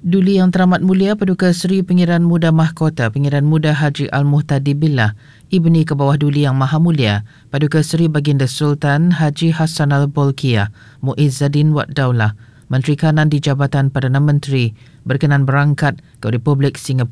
Duli Yang Teramat Mulia Paduka Seri Pengiran Muda Mahkota Pengiran Muda Haji Al-Muhtadi Billah Ibni ke bawah Duli Yang Maha Mulia Paduka Seri Baginda Sultan Haji Hassan Al-Bolkiah Muizzaddin Wad Daulah Menteri Kanan di Jabatan Perdana Menteri berkenan berangkat ke Republik Singapura